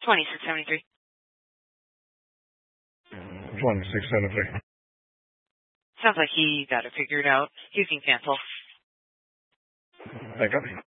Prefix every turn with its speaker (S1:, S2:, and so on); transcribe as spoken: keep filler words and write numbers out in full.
S1: twenty-six seventy-three.
S2: twenty-six seventy-three.
S1: Sounds like he got it figured out. You can cancel.
S2: Thank you.